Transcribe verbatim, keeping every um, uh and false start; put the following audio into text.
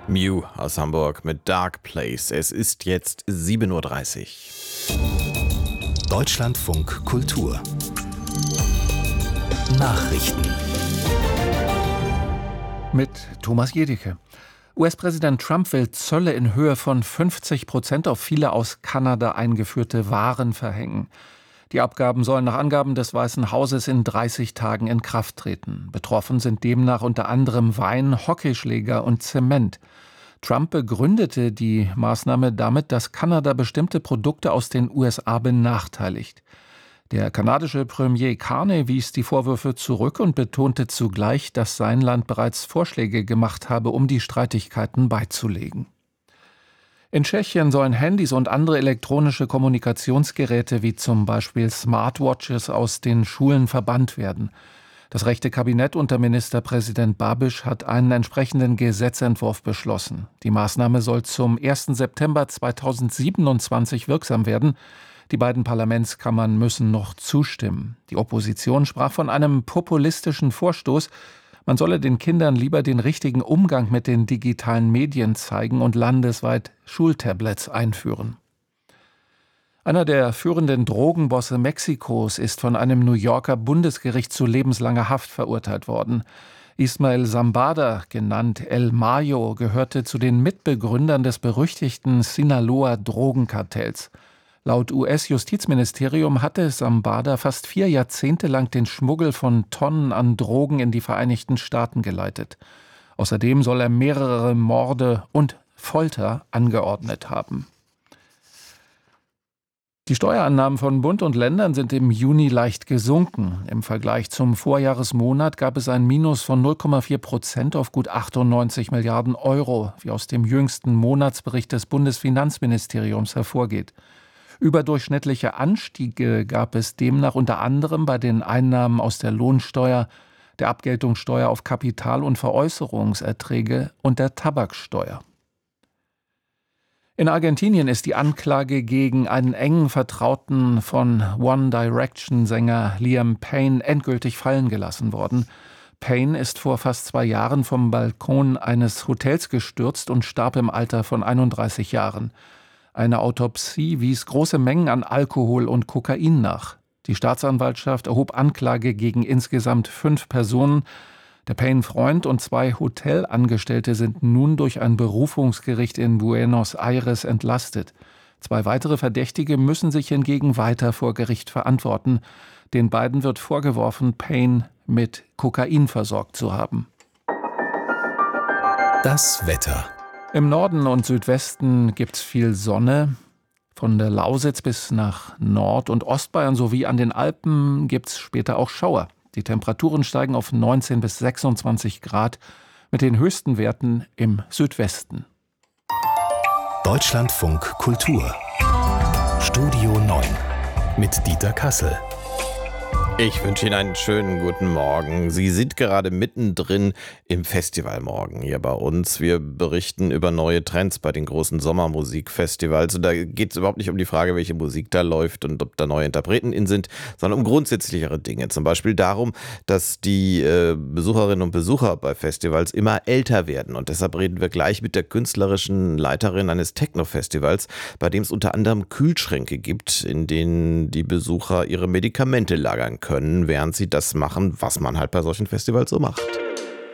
Mew aus Hamburg mit Dark Place. Es ist jetzt sieben Uhr dreißig. Deutschlandfunk Kultur Nachrichten mit Thomas Jedicke. U S-Präsident Trump will Zölle in Höhe von fünfzig Prozent auf viele aus Kanada eingeführte Waren verhängen. Die Abgaben sollen nach Angaben des Weißen Hauses in dreißig Tagen in Kraft treten. Betroffen sind demnach unter anderem Wein, Hockeyschläger und Zement. Trump begründete die Maßnahme damit, dass Kanada bestimmte Produkte aus den U S A benachteiligt. Der kanadische Premier Carney wies die Vorwürfe zurück und betonte zugleich, dass sein Land bereits Vorschläge gemacht habe, um die Streitigkeiten beizulegen. In Tschechien sollen Handys und andere elektronische Kommunikationsgeräte wie zum Beispiel Smartwatches aus den Schulen verbannt werden. Das rechte Kabinett unter Ministerpräsident Babiš hat einen entsprechenden Gesetzentwurf beschlossen. Die Maßnahme soll zum ersten September zweitausendsiebenundzwanzig wirksam werden. Die beiden Parlamentskammern müssen noch zustimmen. Die Opposition sprach von einem populistischen Vorstoß. Man solle den Kindern lieber den richtigen Umgang mit den digitalen Medien zeigen und landesweit Schultablets einführen. Einer der führenden Drogenbosse Mexikos ist von einem New Yorker Bundesgericht zu lebenslanger Haft verurteilt worden. Ismael Zambada, genannt El Mayo, gehörte zu den Mitbegründern des berüchtigten Sinaloa-Drogenkartells. Laut U S-Justizministerium hatte Zambada fast vier Jahrzehnte lang den Schmuggel von Tonnen an Drogen in die Vereinigten Staaten geleitet. Außerdem soll er mehrere Morde und Folter angeordnet haben. Die Steuereinnahmen von Bund und Ländern sind im Juni leicht gesunken. Im Vergleich zum Vorjahresmonat gab es ein Minus von null Komma vier Prozent auf gut achtundneunzig Milliarden Euro, wie aus dem jüngsten Monatsbericht des Bundesfinanzministeriums hervorgeht. Überdurchschnittliche Anstiege gab es demnach unter anderem bei den Einnahmen aus der Lohnsteuer, der Abgeltungssteuer auf Kapital- und Veräußerungserträge und der Tabaksteuer. In Argentinien ist die Anklage gegen einen engen Vertrauten von One Direction-Sänger Liam Payne endgültig fallen gelassen worden. Payne ist vor fast zwei Jahren vom Balkon eines Hotels gestürzt und starb im Alter von einunddreißig Jahren. Eine Autopsie wies große Mengen an Alkohol und Kokain nach. Die Staatsanwaltschaft erhob Anklage gegen insgesamt fünf Personen. Der Payne-Freund und zwei Hotelangestellte sind nun durch ein Berufungsgericht in Buenos Aires entlastet. Zwei weitere Verdächtige müssen sich hingegen weiter vor Gericht verantworten. Den beiden wird vorgeworfen, Payne mit Kokain versorgt zu haben. Das Wetter. Im Norden und Südwesten gibt es viel Sonne. Von der Lausitz bis nach Nord- und Ostbayern sowie an den Alpen gibt es später auch Schauer. Die Temperaturen steigen auf neunzehn bis sechsundzwanzig Grad mit den höchsten Werten im Südwesten. Deutschlandfunk Kultur Studio neun mit Dieter Kassel. Ich wünsche Ihnen einen schönen guten Morgen. Sie sind gerade mittendrin im Festivalmorgen hier bei uns. Wir berichten über neue Trends bei den großen Sommermusikfestivals. Und da geht es überhaupt nicht um die Frage, welche Musik da läuft und ob da neue Interpreten in sind, sondern um grundsätzlichere Dinge. Zum Beispiel darum, dass die äh, Besucherinnen und Besucher bei Festivals immer älter werden. Und deshalb reden wir gleich mit der künstlerischen Leiterin eines Techno-Festivals, bei dem es unter anderem Kühlschränke gibt, in denen die Besucher ihre Medikamente lagern können. können, während sie das machen, was man halt bei solchen Festivals so macht.